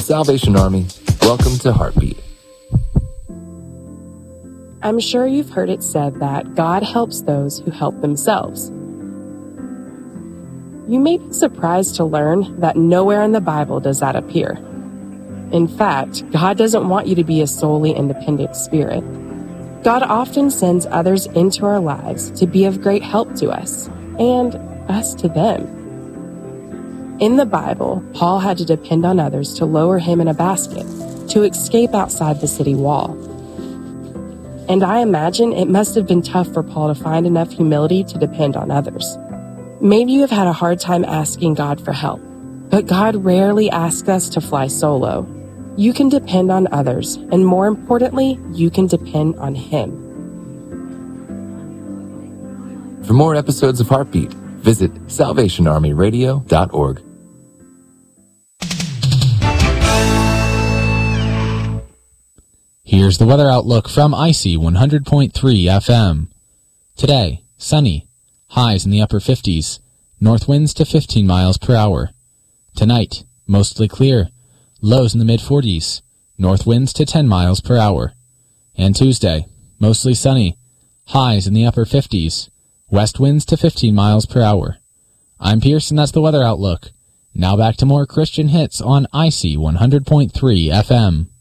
Salvation Army, welcome to Heartbeat. I'm sure you've heard it said that God helps those who help themselves. You may be surprised to learn that nowhere in the Bible does that appear. In fact, God doesn't want you to be a solely independent spirit. God often sends others into our lives to be of great help to us, and us to them. In the Bible, Paul had to depend on others to lower him in a basket to escape outside the city wall. And I imagine it must have been tough for Paul to find enough humility to depend on others. Maybe you have had a hard time asking God for help, but God rarely asks us to fly solo. You can depend on others, and more importantly, you can depend on Him. For more episodes of Heartbeat, visit salvationarmyradio.org. Here's the weather outlook from IC 100.3 FM. Today, sunny, highs in the upper 50s, north winds to 15 miles per hour. Tonight, mostly clear, lows in the mid-40s, north winds to 10 miles per hour. And Tuesday, mostly sunny, highs in the upper 50s, west winds to 15 miles per hour. I'm Pierce, and that's the weather outlook. Now back to more Christian hits on IC 100.3 FM.